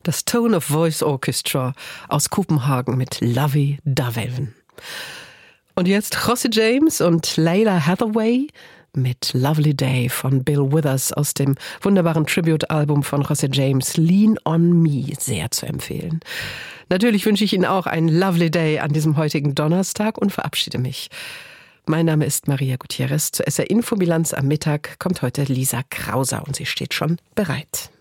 Das Tone of Voice Orchestra aus Kopenhagen mit Lovey Dovey. Und jetzt José James und Lalah Hathaway mit Lovely Day von Bill Withers aus dem wunderbaren Tribute-Album von José James, Lean on Me, sehr zu empfehlen. Natürlich wünsche ich Ihnen auch einen Lovely Day an diesem heutigen Donnerstag und verabschiede mich. Mein Name ist Maria Gutierrez. Zur SR-Infobilanz am Mittag kommt heute Lisa Krauser und sie steht schon bereit.